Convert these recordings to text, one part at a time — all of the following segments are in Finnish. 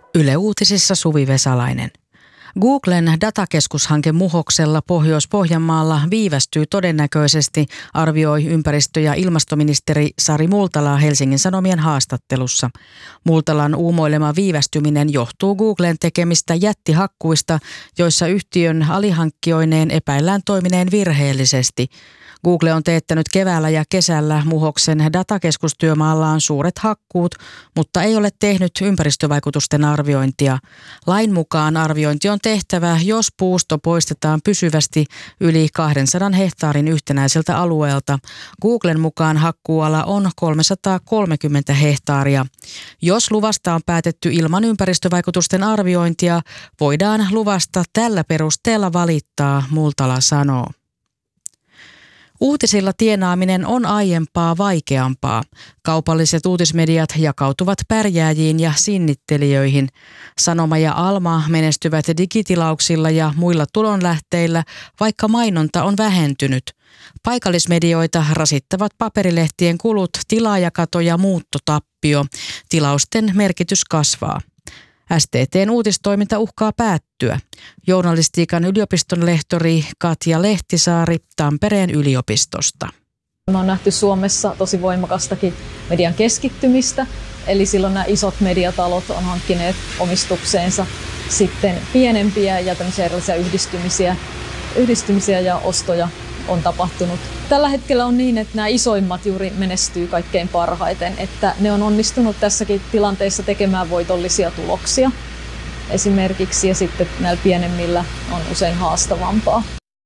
Yle Uutisissa Suvi Vesalainen. Googlen datakeskushanke Muhoksella Pohjois-Pohjanmaalla viivästyy todennäköisesti, arvioi ympäristö- ja ilmastoministeri Sari Multala Helsingin Sanomien haastattelussa. Multalan uumoilema viivästyminen johtuu Googlen tekemistä jättihakkuista, joissa yhtiön alihankkijoineen epäillään toimineen virheellisesti. Google on teettänyt keväällä ja kesällä Muhoksen datakeskustyömaallaan suuret hakkuut, mutta ei ole tehnyt ympäristövaikutusten arviointia. Lain mukaan arviointi on tehtävä, jos puusto poistetaan pysyvästi yli 200 hehtaarin yhtenäiseltä alueelta. Googlen mukaan hakkuuala on 330 hehtaaria. Jos luvasta on päätetty ilman ympäristövaikutusten arviointia, voidaan luvasta tällä perusteella valittaa, Multala sanoo. Uutisilla tienaaminen on aiempaa vaikeampaa. Kaupalliset uutismediat jakautuvat pärjääjiin ja sinnittelijöihin. Sanoma ja Alma menestyvät digitilauksilla ja muilla tulonlähteillä, vaikka mainonta on vähentynyt. Paikallismedioita rasittavat paperilehtien kulut, tilaajakato ja muuttotappio. Tilausten merkitys kasvaa. STT:n uutistoiminta uhkaa päättyä. Journalistiikan yliopiston lehtori Katja Lehtisaari Tampereen yliopistosta. Me on nähty Suomessa tosi voimakastakin median keskittymistä, eli silloin nämä isot mediatalot on hankkineet omistukseensa sitten pienempiä ja tämmöisiä erilaisia yhdistymisiä ja ostoja on tapahtunut. Tällä hetkellä on niin, että nämä isoimmat juuri menestyy kaikkein parhaiten, että ne on onnistunut tässäkin tilanteessa tekemään voitollisia tuloksia esimerkiksi, ja sitten näillä pienemmillä on usein haastavampaa.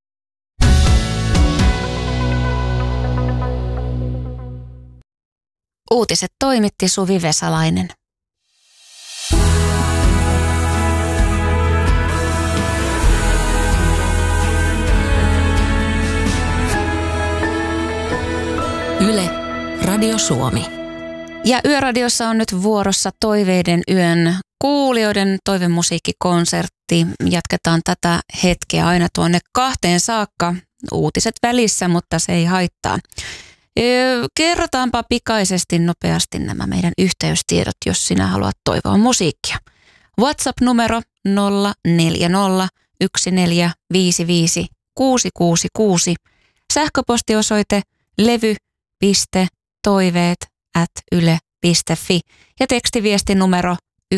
Uutiset toimitti Suvi Vesalainen. Yle, Radio Suomi. Ja Yöradiossa on nyt vuorossa Toiveiden yön kuulijoiden toivemusiikkikonsertti. Jatketaan tätä hetkeä aina tuonne 2 saakka. Uutiset välissä, mutta se ei haittaa. Kerrotaanpa pikaisesti nopeasti nämä meidän yhteystiedot, jos sinä haluat toivoa musiikkia. WhatsApp-numero 040 1455 666. Sähköpostiosoite levy.toiveet@yle.fi ja tekstiviestin numero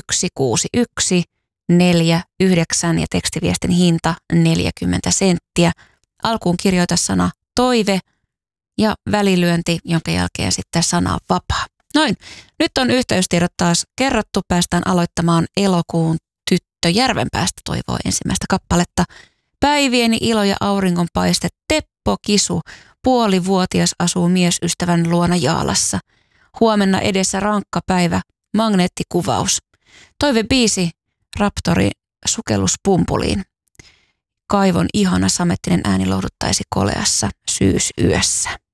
16149 ja tekstiviestin hinta 40 senttiä. Alkuun kirjoita sana toive ja välilyönti, jonka jälkeen sitten sana vapaa. Noin, nyt on yhteystiedot taas kerrottu. Päästään aloittamaan elokuun tyttö Järvenpäästä toivoo ensimmäistä kappaletta. Päivieni ilo ja auringonpaiste Teppo Kisu. 5,5-vuotias asuu miesystävän luona Jaalassa. Huomenna edessä rankka päivä, magneettikuvaus. Toivebiisi Raptori sukelluspumpuliin. Kaivon ihana samettinen ääni lohduttaisi koleassa syysyössä.